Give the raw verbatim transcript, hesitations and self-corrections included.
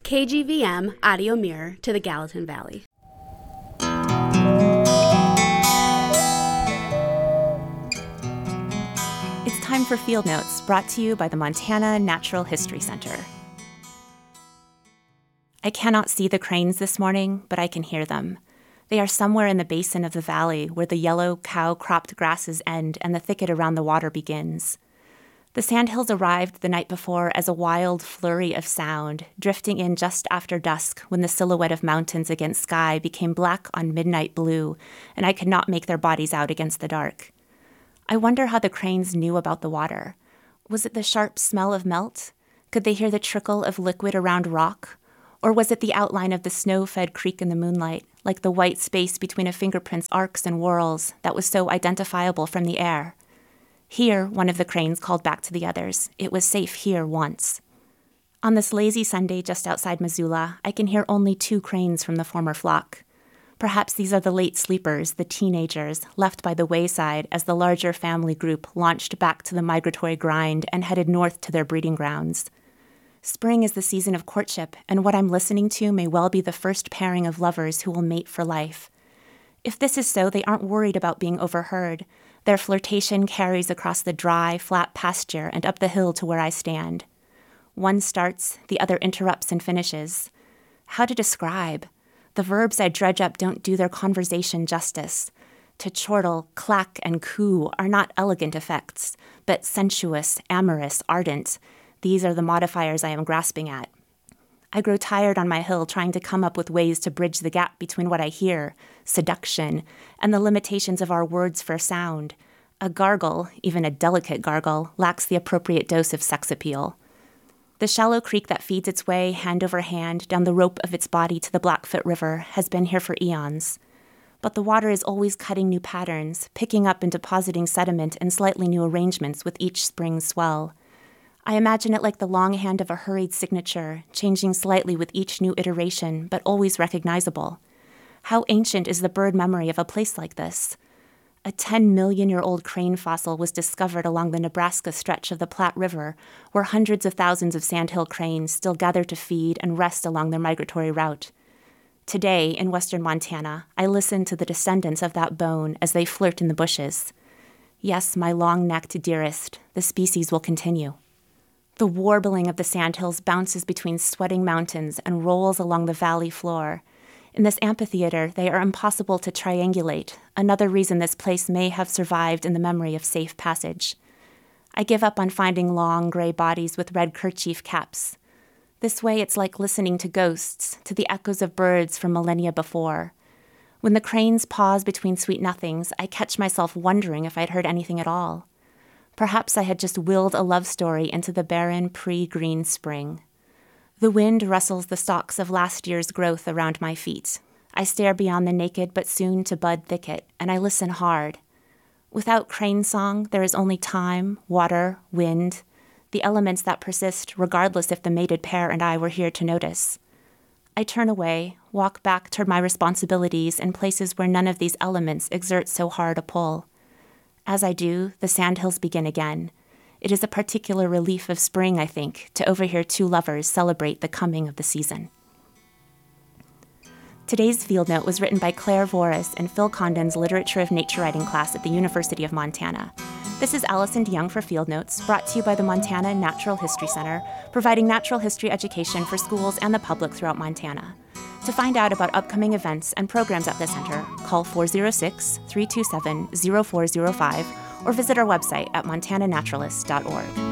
K G V M audio mirror to the Gallatin Valley. It's time for Field Notes, brought to you by the Montana Natural History Center. I cannot see the cranes this morning, but I can hear them. They are somewhere in the basin of the valley where the yellow cow-cropped grasses end and the thicket around the water begins. The sandhills arrived the night before as a wild flurry of sound, drifting in just after dusk when the silhouette of mountains against sky became black on midnight blue, and I could not make their bodies out against the dark. I wonder how the cranes knew about the water. Was it the sharp smell of melt? Could they hear the trickle of liquid around rock? Or was it the outline of the snow-fed creek in the moonlight, like the white space between a fingerprint's arcs and whorls that was so identifiable from the air? Here, one of the cranes called back to the others. It was safe here once. On this lazy Sunday just outside Missoula, I can hear only two cranes from the former flock. Perhaps these are the late sleepers, the teenagers, left by the wayside as the larger family group launched back to the migratory grind and headed north to their breeding grounds. Spring is the season of courtship, and what I'm listening to may well be the first pairing of lovers who will mate for life. If this is so, they aren't worried about being overheard. Their flirtation carries across the dry, flat pasture and up the hill to where I stand. One starts, the other interrupts and finishes. How to describe? The verbs I dredge up don't do their conversation justice. To chortle, clack, and coo are not elegant effects, but sensuous, amorous, ardent. These are the modifiers I am grasping at. I grow tired on my hill trying to come up with ways to bridge the gap between what I hear, seduction, and the limitations of our words for sound. A gargle, even a delicate gargle, lacks the appropriate dose of sex appeal. The shallow creek that feeds its way hand over hand down the rope of its body to the Blackfoot River has been here for eons. But the water is always cutting new patterns, picking up and depositing sediment in slightly new arrangements with each spring's swell. I imagine it like the long hand of a hurried signature, changing slightly with each new iteration, but always recognizable. How ancient is the bird memory of a place like this? A ten-million-year-old crane fossil was discovered along the Nebraska stretch of the Platte River, where hundreds of thousands of sandhill cranes still gather to feed and rest along their migratory route. Today, in western Montana, I listen to the descendants of that bone as they flirt in the bushes. Yes, my long-necked dearest, the species will continue. The warbling of the sandhills bounces between sweating mountains and rolls along the valley floor. In this amphitheater, they are impossible to triangulate, another reason this place may have survived in the memory of safe passage. I give up on finding long, gray bodies with red kerchief caps. This way, it's like listening to ghosts, to the echoes of birds from millennia before. When the cranes pause between sweet nothings, I catch myself wondering if I'd heard anything at all. Perhaps I had just willed a love story into the barren, pre-green spring. The wind rustles the stalks of last year's growth around my feet. I stare beyond the naked but soon-to-bud thicket, and I listen hard. Without crane song, there is only time, water, wind, the elements that persist regardless if the mated pair and I were here to notice. I turn away, walk back toward my responsibilities in places where none of these elements exert so hard a pull. As I do, the sandhills begin again. It is a particular relief of spring, I think, to overhear two lovers celebrate the coming of the season. Today's Field Note was written by Claire Voris in Phil Condon's Literature of Nature Writing class at the University of Montana. This is Allison DeYoung for Field Notes, brought to you by the Montana Natural History Center, providing natural history education for schools and the public throughout Montana. To find out about upcoming events and programs at the center, call four oh six, three two seven, oh four oh five or visit our website at montana naturalist dot org.